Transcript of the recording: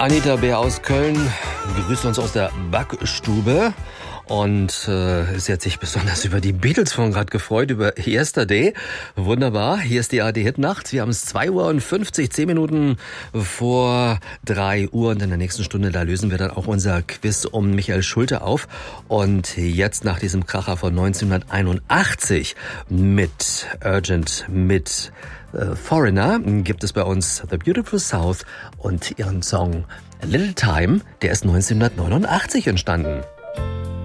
Anita Bär aus Köln grüßt uns aus der Backstube. Und sie hat sich besonders über die Beatles von gerade gefreut, über Yesterday. Wunderbar, hier ist die ARD-Hit-Nacht. Wir haben es 2:50 Uhr, 10 Minuten vor 3 Uhr. Und in der nächsten Stunde, da lösen wir dann auch unser Quiz um Michael Schulte auf. Und jetzt nach diesem Kracher von 1981 mit Urgent, mit Foreigner, gibt es bei uns The Beautiful South und ihren Song A Little Time. Der ist 1989 entstanden.